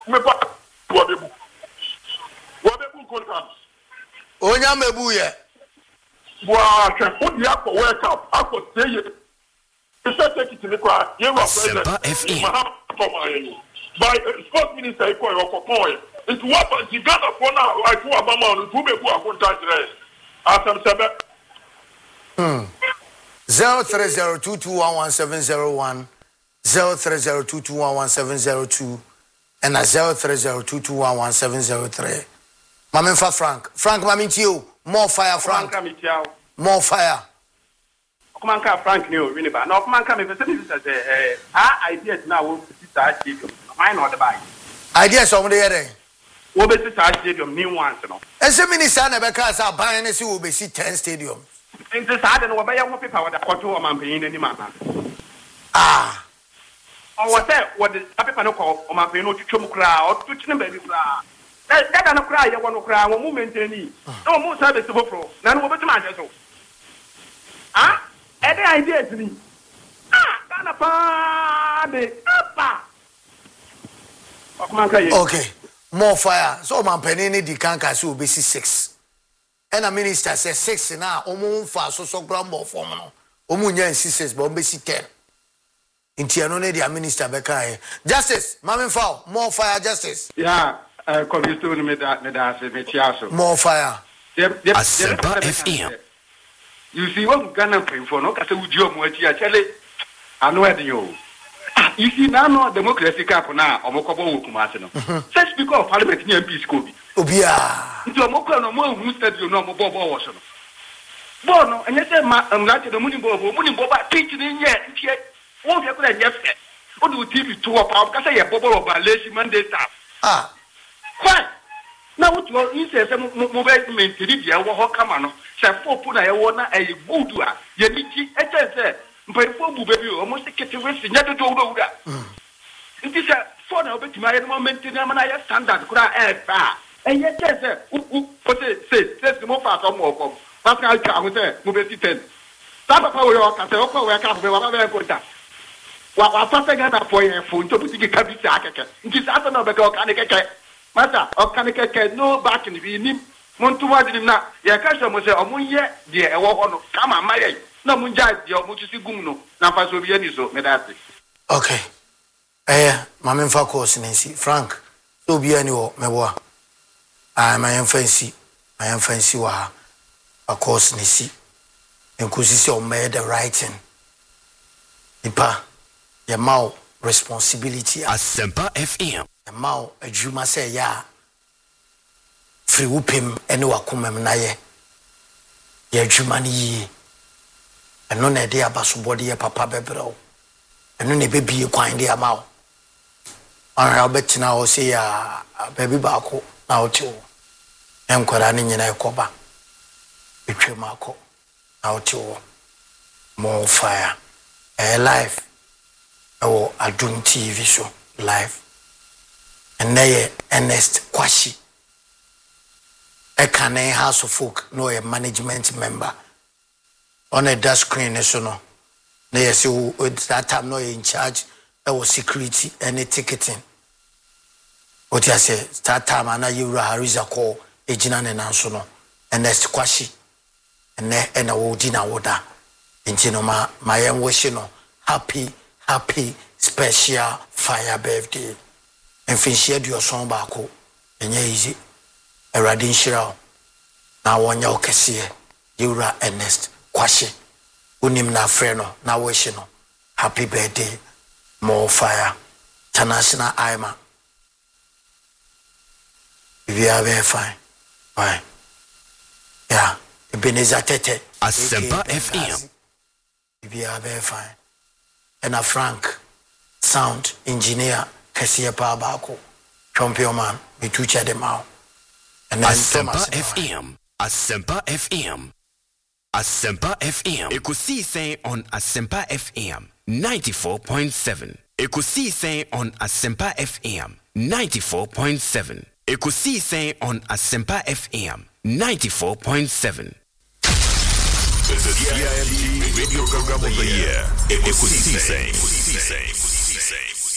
Me pa wabebu contract. Onya mebu ye. Bua hwe odi akọ World Cup akọ say ye. Say take it to me kwa ye wa president. By sports minister iko yo kopoy. It what the Ghana for now like who abama on to bebu contract there. Asem sebe. 0302211701 0302211702 and 0302211703. Mama Frank Mami Tio, more fire Frank. More fire. Come on, Frank New, Winneba. No, come on, come if ideas now to start stadium. Mine or the buy. Ideas over there. We'll be start stadium new ones. And some minister never cast our buying as you will be 10 stadiums. In the side and obey your people with a quarter of man paying any man. Ah. Or what the people call or my pay no to chum crowd, to chim baby crowd. That can cry, you want to cry, one moment any. No more service to pro, none over to my so. Ah, any idea to me? Ah, Ghana party, okay, more fire. So, my penny, the cankas will be 6. And a minister says 6 now, fast so grumble for me. Omunya 6, but be 10. In Tianone, the minister Bekai. Justice, Mammy Fowl, more fire, justice. Yeah. More fire. Asempa FM. You see what Ghana paying for? No, because we job more. I know you. You see now, democracy cap now. Omokobo Kumasino. Just because Parliament near peace could be. Obia. Into a moko no more who said you know Bobo was. Bono, and you say, I'm not the money Boba, teaching in yet. Won't you could have said? What do you TV to a power? Because I have Bobo of Lazy Monday staff. Ah. Why? Now what you say mobile maintenance ya wo kama say for puna ya wona e good a ye niti e say mpefo bu baby o mo sekete we sinya do do nti say for na obetima ya no maintenance na ya standard kura e fa e ye say u say mo fa so mo ko pascal ka ho say mo be 10 sa papa wo yo ka say o ko we ka ho be wa ba ko ta wa fa say Ghana for ye fo nto butiki ka bi sa akeke nti sa na be ka o ka ne keke Mata, okay, no back in the evening. Montua did na. Ya kasha mo se omunye de e wo hono kama maye. Na munja de omutusi gumno. Na fa so biani so medati. Okay. Mama mfa course nsi Frank. So biani wo meboa. My fancy wa a course nsi. Enkusi se o made the writing. Ipa ya mau responsibility Asempa FM. Mao adwuma say ya free wupem ene wakomam na ye adwuma ne yi eno na de abasobode ye papa bebreo eno na bebie kwan de amao ara obetina o say ya baby baako na otiwo enkwara ne nyina ekoba etwem akọ na otiwo more fire live o Adum TV show live. And they Ernest Kwashi. A Canadian House of Folk, no a management member. On a dash screen, no. They say at that time no in charge. There was security and ticketing. What I say, that time I know you Hariza call a Jinan and Ansono. Ernest Kwashi. And a Wodina Woda. In Jinoma, my own wishing happy special fire birthday. And finish your song back. And easy. A radin shiro. Now one your cassia. Yura Ernest Kwashi. Unim na freno. Na wishino. Happy birthday. More fire. International Ima. If you are very fine. Fine. Yeah. Ebenezer Tete. Asempa FM. If you are very fine. And a Frank. Sound engineer. Kasia pa bako champion man me tucha de mao and Asempa FM Asempa FM Asempa FM Ekusi say on Asempa FM 94.7 Ekusi say on Asempa FM 94.7 Ekusi say on Asempa FM 94.7 The CIMT Radio Program of the Year Ekusi say